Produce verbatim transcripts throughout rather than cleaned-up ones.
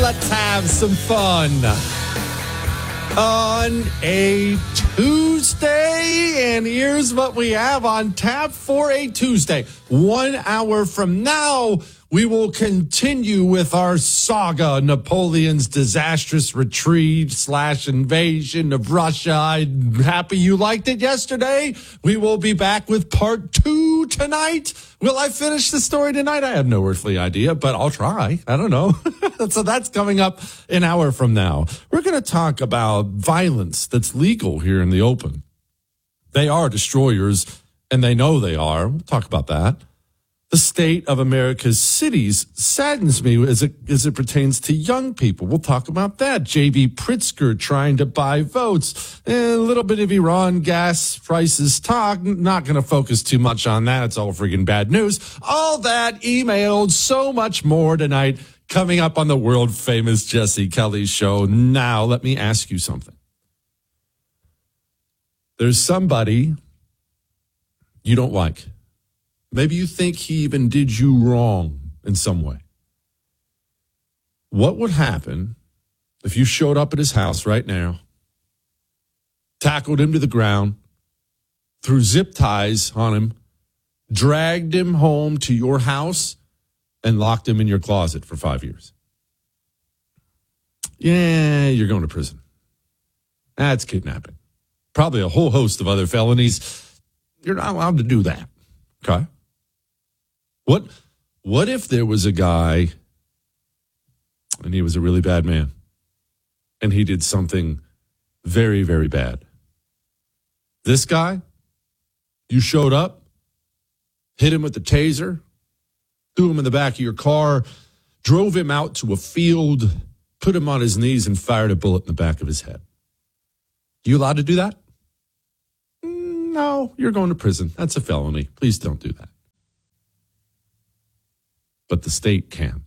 let's have some fun. On a Tuesday, and here's what we have on tap for a Tuesday. One hour from now, we will continue with our saga, Napoleon's disastrous retreat slash invasion of Russia. I'm happy you liked it yesterday. We will be back with part two tonight. Will I finish the story tonight? I have no earthly idea, but I'll try. I don't know. So that's coming up an hour from now. We're going to talk about violence that's legal here in the open. They are destroyers, and they know they are. We'll talk about that. The state of America's cities saddens me as it, as it pertains to young people. We'll talk about that. J B. Pritzker trying to buy votes. And a little bit of Iran gas prices talk. Not going to focus too much on that. It's all friggin' bad news. All that emailed, so much more tonight coming up on the world-famous Jesse Kelly Show. Now, let me ask you something. There's somebody you don't like. Maybe you think he even did you wrong in some way. What would happen if you showed up at his house right now, tackled him to the ground, threw zip ties on him, dragged him home to your house, and locked him in your closet for five years? Yeah, you're going to prison. That's kidnapping. Probably a whole host of other felonies. You're not allowed to do that. Okay? What what if there was a guy and he was a really bad man and he did something very, very bad? This guy, you showed up, hit him with the taser, threw him in the back of your car, drove him out to a field, put him on his knees, and fired a bullet in the back of his head. You allowed to do that? No, you're going to prison. That's a felony. Please don't do that. But the state can.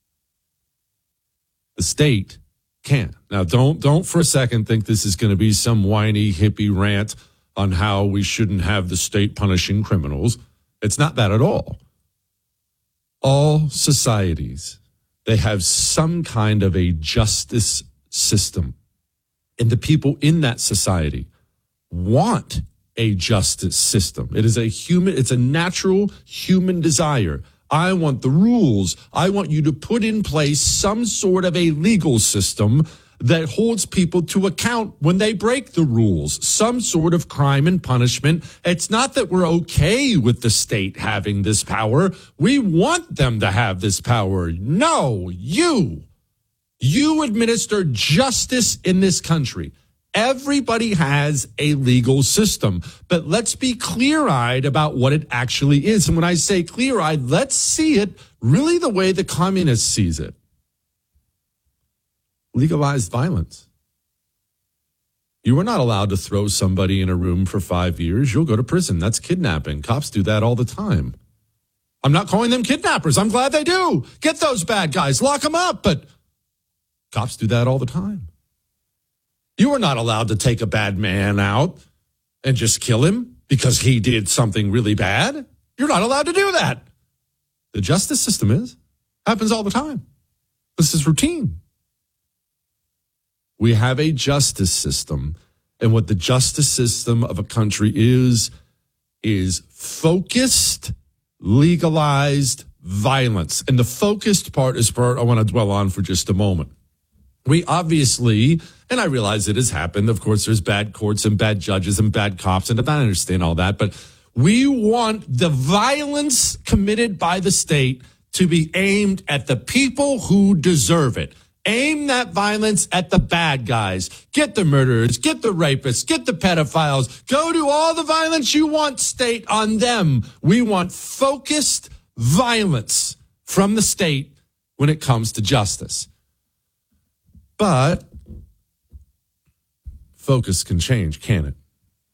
The state can. Now, don't don't for a second think this is going to be some whiny hippie rant on how we shouldn't have the state punishing criminals. It's not that at all. All societies, they have some kind of a justice system. And the people in that society want a justice system. It is a human, it's a natural human desire. I want the rules. I want you to put in place some sort of a legal system that holds people to account when they break the rules, some sort of crime and punishment. It's not that we're okay with the state having this power. We want them to have this power. No, you, you administer justice in this country. Everybody has a legal system, but let's be clear-eyed about what it actually is. And when I say clear-eyed, let's see it really the way the communist sees it. Legalized violence. You are not allowed to throw somebody in a room for five years. You'll go to prison. That's kidnapping. Cops do that all the time. I'm not calling them kidnappers. I'm glad they do. Get those bad guys. Lock them up. But cops do that all the time. You are not allowed to take a bad man out and just kill him because he did something really bad. You're not allowed to do that. The justice system is. Happens all the time. This is routine. We have a justice system, and what the justice system of a country is, is focused, legalized violence. And the focused part is part I want to dwell on for just a moment. We obviously, and I realize it has happened, of course, there's bad courts and bad judges and bad cops, and I understand all that, but we want the violence committed by the state to be aimed at the people who deserve it. Aim that violence at the bad guys. Get the murderers, get the rapists, get the pedophiles. Go do all the violence you want, state, on them. We want focused violence from the state when it comes to justice. But focus can change, can it?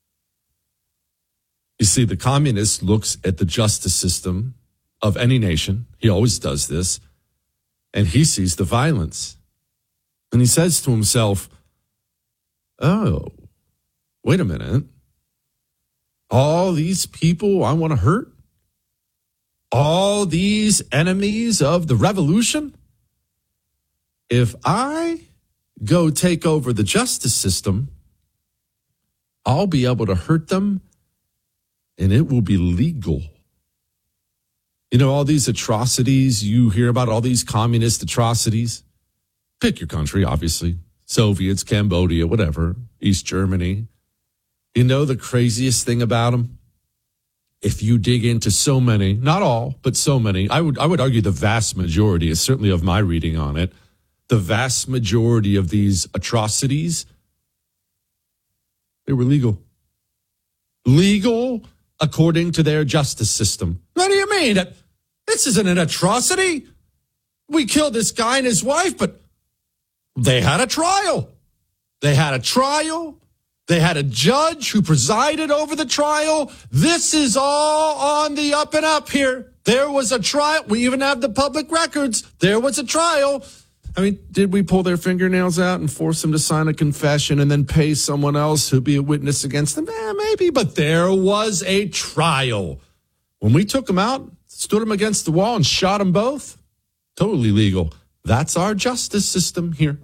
You see, the communist looks at the justice system of any nation. He always does this. And he sees the violence. And he says to himself, oh, wait a minute. All these people I want to hurt? All these enemies of the revolution? if I go take over the justice system, I'll be able to hurt them and it will be legal. You know, all these atrocities you hear about, all these communist atrocities. Pick your country, obviously. Soviets, Cambodia, whatever, East Germany. You know the craziest thing about them? If you dig into so many, not all, but so many, I would I would argue the vast majority, is certainly of my reading on it, the vast majority of these atrocities, they were legal. Legal according to their justice system. What do you mean? This isn't an atrocity. We killed this guy and his wife, but they had a trial. They had a trial. They had a judge who presided over the trial. This is all on the up and up here. There was a trial. We even have the public records. There was a trial. I mean, did we pull their fingernails out and force them to sign a confession and then pay someone else who'd be a witness against them? Eh, maybe, but there was a trial. When we took them out, stood them against the wall and shot them both, totally legal. That's our justice system here.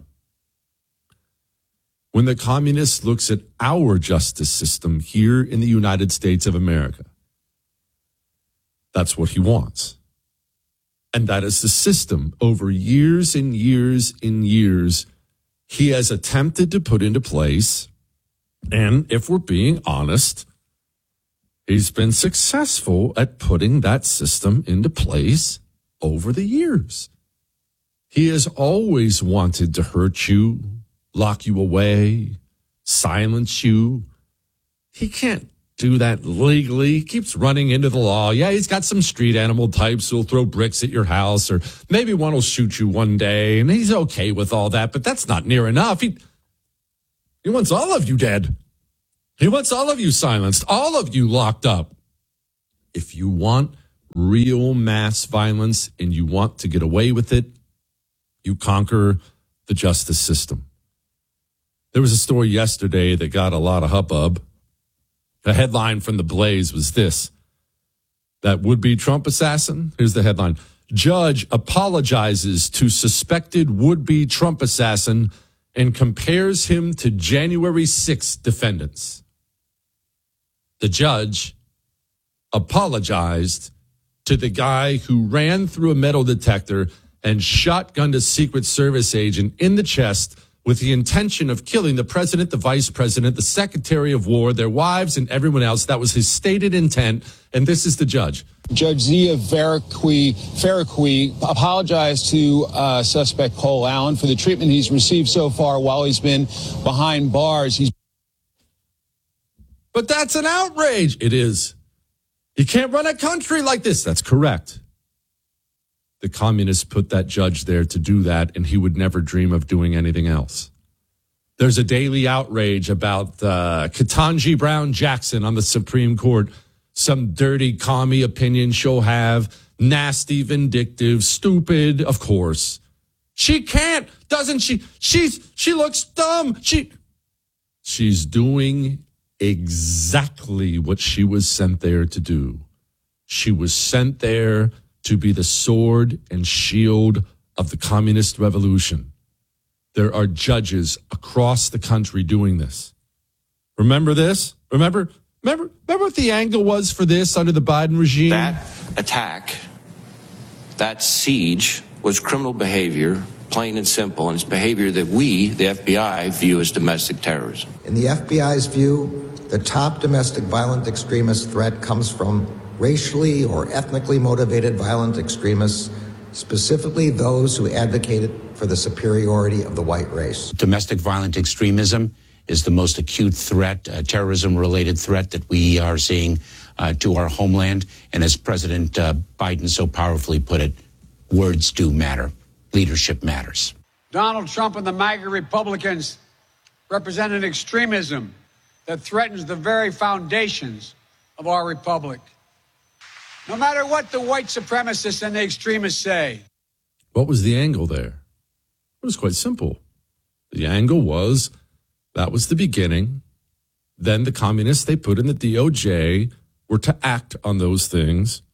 When the communist looks at our justice system here in the United States of America, that's what he wants. And that is the system over years and years and years he has attempted to put into place. And if we're being honest, he's been successful at putting that system into place over the years. He has always wanted to hurt you, lock you away, silence you. He can't do that legally. He keeps running into the law. Yeah, he's got some street animal types who'll throw bricks at your house, or maybe one will shoot you one day, and he's okay with all that, but that's not near enough. He, he wants all of you dead. He wants all of you silenced, all of you locked up. If you want real mass violence and you want to get away with it, you conquer the justice system. There was a story yesterday that got a lot of hubbub. The headline from the Blaze was this: that would-be Trump assassin. Here's the headline: Judge apologizes to suspected would-be Trump assassin and compares him to January sixth defendants. The judge apologized to the guy who ran through a metal detector and shotgunned a Secret Service agent in the chest with the intention of killing the president, the vice president, the secretary of war, their wives, and everyone else. That was his stated intent, and this is the judge. Judge Zia Faraqui, Faraqui apologized to uh, suspect Cole Allen for the treatment he's received so far while he's been behind bars. He's But that's an outrage. It is. You can't run a country like this. That's correct. The communists put that judge there to do that, and he would never dream of doing anything else. There's a daily outrage about uh, Ketanji Brown Jackson on the Supreme Court. Some dirty commie opinion she'll have, nasty, vindictive, stupid, of course. She can't, doesn't she? She's she looks dumb. She she's doing exactly what she was sent there to do. She was sent there to be the sword and shield of the communist revolution. There are judges across the country doing this. Remember this? Remember, remember, remember what the angle was for this under the Biden regime? That attack, that siege, was criminal behavior, plain and simple, and it's behavior that we, the F B I, view as domestic terrorism. In the F B I's view, the top domestic violent extremist threat comes from racially or ethnically motivated violent extremists, specifically those who advocated for the superiority of the white race. Domestic violent extremism is the most acute threat, uh, terrorism-related threat that we are seeing uh, to our homeland. And as President uh, Biden so powerfully put it, words do matter. Leadership matters. Donald Trump and the MAGA Republicans represent an extremism that threatens the very foundations of our republic. No matter what the white supremacists and the extremists say. What was the angle there? It was quite simple. The angle was that was the beginning. Then the communists they put in the D O J were to act on those things.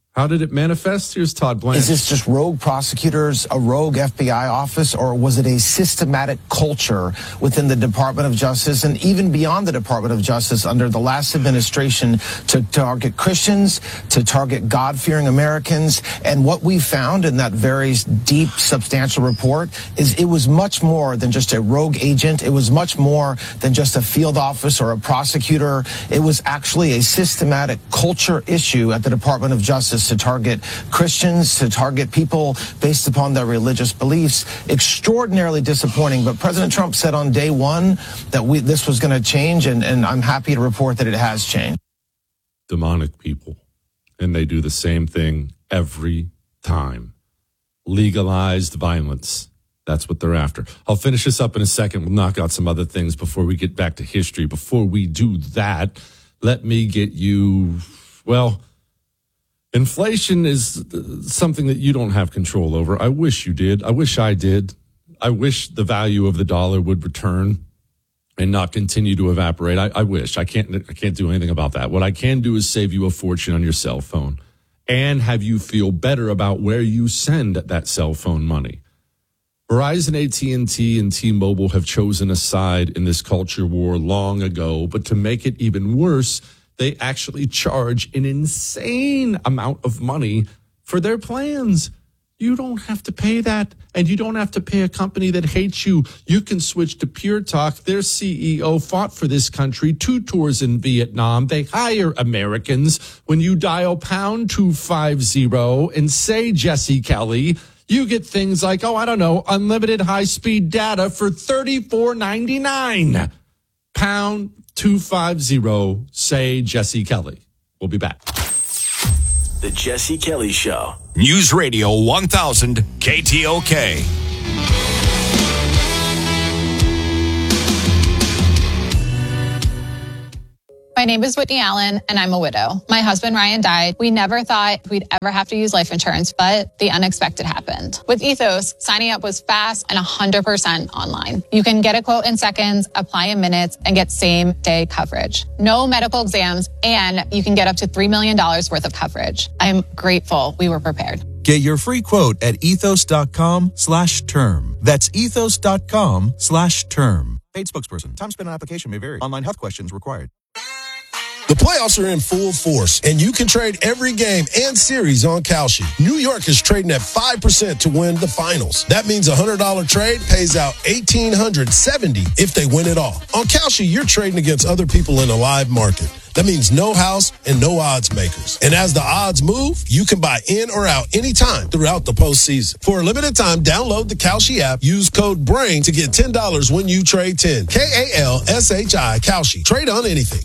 How did it manifest? Here's Todd Blanche. Is this just rogue prosecutors, a rogue F B I office, or was it a systematic culture within the Department of Justice and even beyond the Department of Justice under the last administration to target Christians, to target God-fearing Americans? And what we found in that very deep, substantial report is it was much more than just a rogue agent. It was much more than just a field office or a prosecutor. It was actually a systematic culture issue at the Department of Justice to target Christians, to target people based upon their religious beliefs. Extraordinarily disappointing. But President Trump said on day one that we, this was going to change, and, and I'm happy to report that it has changed. Demonic people. And they do the same thing every time. Legalized violence. That's what they're after. I'll finish this up in a second. We'll knock out some other things before we get back to history. Before we do that, let me get you, well... Inflation is something that you don't have control over. I wish you did. I wish I did. I wish the value of the dollar would return and not continue to evaporate. I, I wish. I can't I can't do anything about that. What I can do is save you a fortune on your cell phone and have you feel better about where you send that cell phone money. Verizon, A T and T, and T-Mobile have chosen a side in this culture war long ago, but to make it even worse, they actually charge an insane amount of money for their plans. You don't have to pay that, and you don't have to pay a company that hates you. You can switch to Pure Talk. Their C E O fought for this country, two tours in Vietnam. They hire Americans. When you dial pound two fifty and say Jesse Kelly, you get things like, oh, I don't know, unlimited high-speed data for thirty-four ninety-nine. Pound two fifty, say Jesse Kelly. We'll be back. The Jesse Kelly Show. News Radio one thousand K T O K. My name is Whitney Allen, and I'm a widow. My husband, Ryan, died. We never thought we'd ever have to use life insurance, but the unexpected happened. With Ethos, signing up was fast and one hundred percent online. You can get a quote in seconds, apply in minutes, and get same-day coverage. No medical exams, and you can get up to three million dollars worth of coverage. I'm grateful we were prepared. Get your free quote at ethos.com slash term. That's ethos.com slash term. Paid spokesperson. Time spent on application may vary. Online health questions required. The playoffs are in full force, and you can trade every game and series on Kalshi. New York is trading at five percent to win the finals. That means a one hundred dollars trade pays out one thousand eight hundred seventy dollars if they win it all. On Kalshi, you're trading against other people in a live market. That means no house and no odds makers. And as the odds move, you can buy in or out anytime throughout the postseason. For a limited time, download the Kalshi app. Use code BRAIN to get ten dollars when you trade ten. K A L S H I, Kalshi. Trade on anything.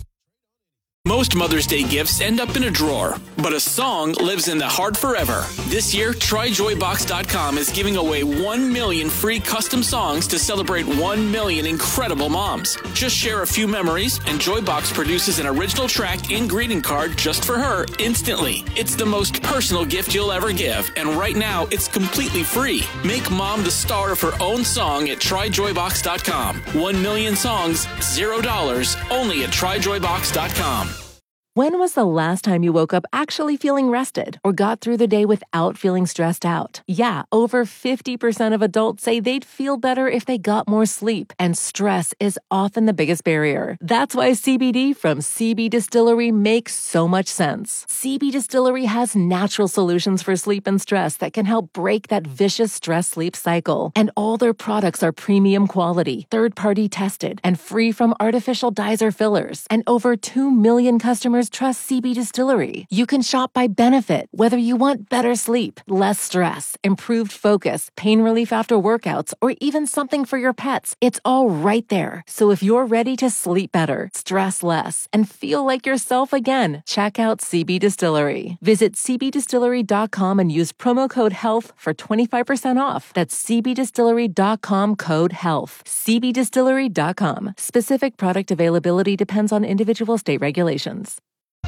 Most Mother's Day gifts end up in a drawer, but a song lives in the heart forever. This year, try joy box dot com is giving away one million free custom songs to celebrate one million incredible moms. Just share a few memories, and Joybox produces an original track and greeting card just for her instantly. It's the most personal gift you'll ever give, and right now, it's completely free. Make mom the star of her own song at try joy box dot com. One million songs, zero dollars, only at try joy box dot com. When was the last time you woke up actually feeling rested or got through the day without feeling stressed out? Yeah, over fifty percent of adults say they'd feel better if they got more sleep, and stress is often the biggest barrier. That's why C B D from C B Distillery makes so much sense. C B Distillery has natural solutions for sleep and stress that can help break that vicious stress-sleep cycle. And all their products are premium quality, third-party tested, and free from artificial dyes or fillers. And over two million customers trust C B Distillery. You can shop by benefit, whether you want better sleep, less stress, improved focus, pain relief after workouts, or even something for your pets. It's all right there. So if you're ready to sleep better, stress less, and feel like yourself again, check out C B Distillery. Visit c b distillery dot com and use promo code HEALTH for twenty-five percent off. That's c b distillery dot com code HEALTH. c b distillery dot com. Specific product availability depends on individual state regulations.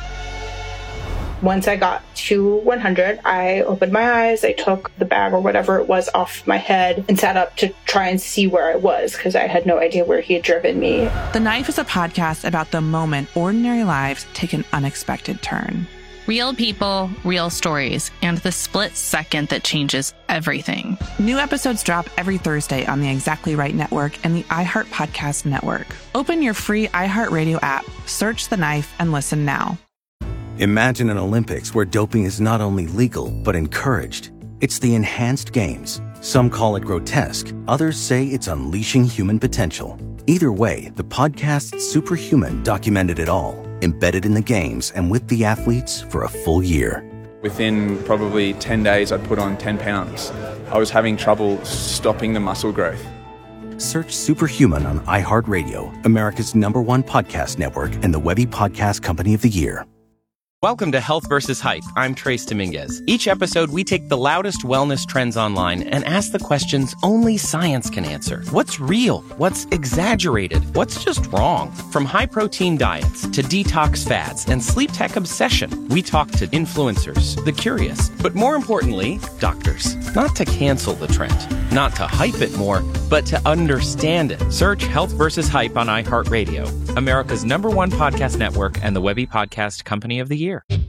Once I got to one hundred, I opened my eyes, I took the bag or whatever it was off my head and sat up to try and see where I was because I had no idea where he had driven me. The Knife is a podcast about the moment ordinary lives take an unexpected turn. Real people, real stories, and the split second that changes everything. New episodes drop every Thursday on the Exactly Right Network and the iHeart Podcast Network. Open your free iHeartRadio app, search The Knife, and listen now. Imagine an Olympics where doping is not only legal, but encouraged. It's the enhanced games. Some call it grotesque. Others say it's unleashing human potential. Either way, the podcast Superhuman documented it all, embedded in the games and with the athletes for a full year. Within probably ten days, I'd put on ten pounds. I was having trouble stopping the muscle growth. Search Superhuman on iHeartRadio, America's number one podcast network and the Webby Podcast Company of the Year. Welcome to Health versus Hype. I'm Trace Dominguez. Each episode, we take the loudest wellness trends online and ask the questions only science can answer. What's real? What's exaggerated? What's just wrong? From high-protein diets to detox fads and sleep tech obsession, we talk to influencers, the curious, but more importantly, doctors. Not to cancel the trend, not to hype it more, but to understand it. Search Health versus Hype on iHeartRadio, America's number one podcast network and the Webby Podcast Company of the Year.